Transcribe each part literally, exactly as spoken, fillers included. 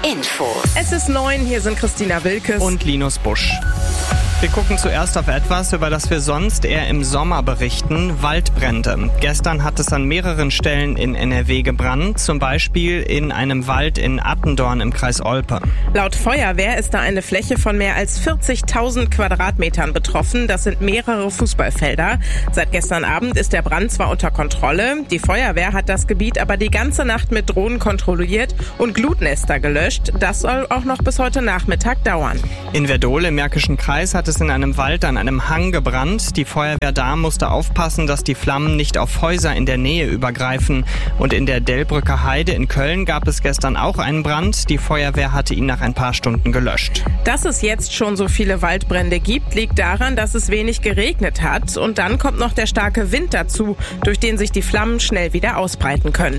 Infos. Es ist neun, hier sind Christina Wilkes und Linus Busch. Wir gucken zuerst auf etwas, über das wir sonst eher im Sommer berichten: Waldbrände. Gestern hat es an mehreren Stellen in N R W gebrannt, zum Beispiel in einem Wald in Attendorn im Kreis Olpe. Laut Feuerwehr ist da eine Fläche von mehr als vierzigtausend Quadratmetern betroffen. Das sind mehrere Fußballfelder. Seit gestern Abend ist der Brand zwar unter Kontrolle. Die Feuerwehr hat das Gebiet aber die ganze Nacht mit Drohnen kontrolliert und Glutnester gelöscht. Das soll auch noch bis heute Nachmittag dauern. In Werdohl im Märkischen Kreis hat es in einem Wald an einem Hang gebrannt. Die Feuerwehr da musste aufpassen, dass die Flammen nicht auf Häuser in der Nähe übergreifen. Und in der Delbrücker Heide in Köln gab es gestern auch einen Brand. Die Feuerwehr hatte ihn nach ein paar Stunden gelöscht. Dass es jetzt schon so viele Waldbrände gibt, liegt daran, dass es wenig geregnet hat. Und dann kommt noch der starke Wind dazu, durch den sich die Flammen schnell wieder ausbreiten können.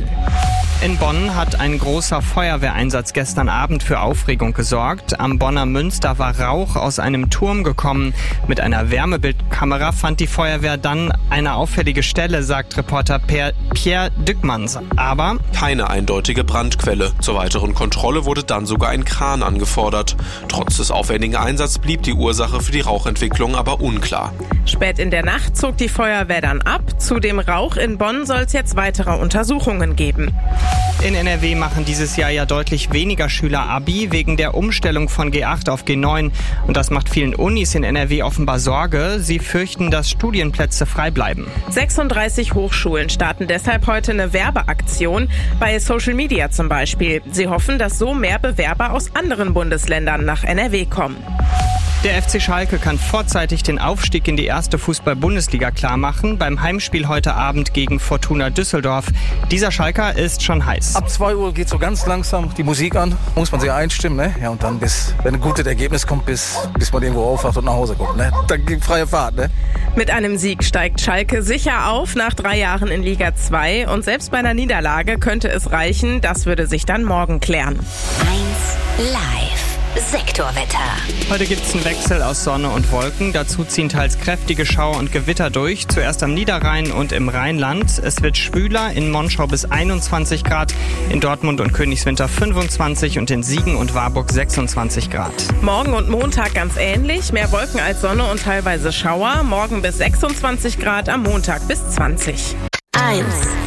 In Bonn hat ein großer Feuerwehreinsatz gestern Abend für Aufregung gesorgt. Am Bonner Münster war Rauch aus einem Turm gekommen. Mit einer Wärmebildkamera fand die Feuerwehr dann eine auffällige Stelle, sagt Reporter Pierre Dückmanns. Aber keine eindeutige Brandquelle. Zur weiteren Kontrolle wurde dann sogar ein Kran angefordert. Trotz des aufwendigen Einsatzes blieb die Ursache für die Rauchentwicklung aber unklar. Spät in der Nacht zog die Feuerwehr dann ab. Zu dem Rauch in Bonn soll es jetzt weitere Untersuchungen geben. In N R W machen dieses Jahr ja deutlich weniger Schüler Abi wegen der Umstellung von G acht auf G neun. Und das macht vielen Unis in N R W offenbar Sorge. Sie fürchten, dass Studienplätze frei bleiben. sechsunddreißig Hochschulen starten deshalb heute eine Werbeaktion, bei Social Media zum Beispiel. Sie hoffen, dass so mehr Bewerber aus anderen Bundesländern nach N R W kommen. Der F C Schalke kann vorzeitig den Aufstieg in die erste Fußball-Bundesliga klarmachen, beim Heimspiel heute Abend gegen Fortuna Düsseldorf. Dieser Schalker ist schon heiß. Ab zwei Uhr geht so ganz langsam die Musik an, muss man sich einstimmen, ne? Ja, und dann bis, wenn ein gutes Ergebnis kommt, bis, bis man irgendwo aufwacht und nach Hause kommt, ne? Dann geht freie Fahrt, ne? Mit einem Sieg steigt Schalke sicher auf nach drei Jahren in Liga zwei und selbst bei einer Niederlage könnte es reichen, das würde sich dann morgen klären. eins live. Sektorwetter. Heute gibt es einen Wechsel aus Sonne und Wolken. Dazu ziehen teils kräftige Schauer und Gewitter durch. Zuerst am Niederrhein und im Rheinland. Es wird schwüler, in Monschau bis einundzwanzig Grad, in Dortmund und Königswinter fünfundzwanzig und in Siegen und Warburg sechsundzwanzig Grad. Morgen und Montag ganz ähnlich. Mehr Wolken als Sonne und teilweise Schauer. Morgen bis sechsundzwanzig Grad, am Montag bis zwanzig. eins